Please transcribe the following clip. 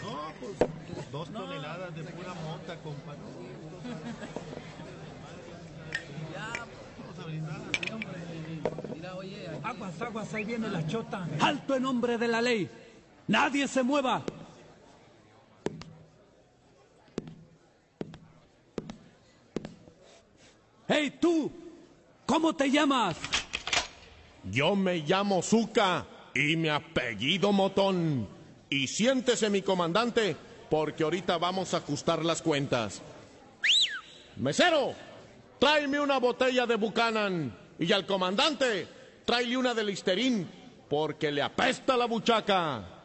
No, pues 2 toneladas de pura mota, compa. Ya, Vamos a brindar. sí, hombre. Mira, oye, aquí... Aguas, aguas, ahí viene la chota. ¡Alto en nombre de la ley! ¡Nadie se mueva! ¡Hey, tú! ¿Cómo te llamas? Yo me llamo Zuka y mi apellido Motón. Y siéntese, mi comandante, porque ahorita vamos a ajustar las cuentas. Mesero, tráeme una botella de Buchanan. Y al comandante, tráele una de Listerine, porque le apesta la buchaca.